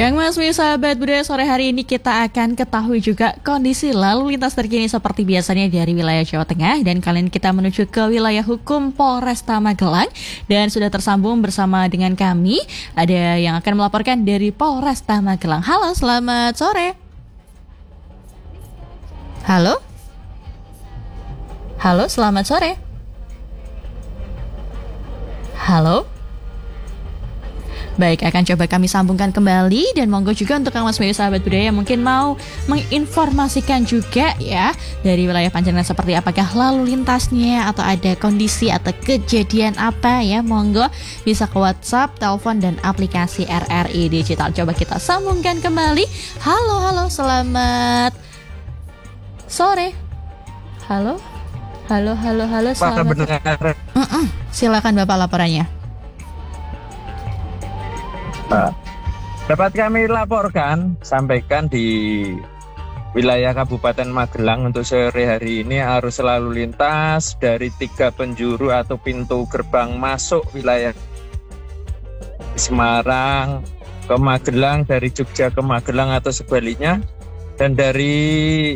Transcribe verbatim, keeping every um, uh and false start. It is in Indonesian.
Kang Masmi, sahabat budaya, sore hari ini kita akan ketahui juga kondisi lalu lintas terkini seperti biasanya dari wilayah Jawa Tengah. Dan kali ini kita menuju ke wilayah hukum Polresta Magelang. Dan sudah tersambung bersama dengan kami, ada yang akan melaporkan dari Polresta Magelang. Halo, selamat sore. Halo? Halo, selamat sore. Halo? Baik, akan coba kami sambungkan kembali. Dan monggo juga untuk Kang Mas Bayu, sahabat budaya, yang mungkin mau menginformasikan juga ya dari wilayah Panjenengan seperti apakah lalu lintasnya, atau ada kondisi atau kejadian apa ya, monggo bisa ke WhatsApp, telepon, dan aplikasi R R I Digital. Coba kita sambungkan kembali. Halo, halo, selamat sore. Halo, halo, halo, halo, selamat. Mm-mm. Silakan Bapak laporannya. Dapat kami laporkan, sampaikan di wilayah Kabupaten Magelang untuk sore hari ini arus lalu lintas dari tiga penjuru atau pintu gerbang masuk wilayah Semarang ke Magelang, dari Jogja ke Magelang atau sebaliknya, dan dari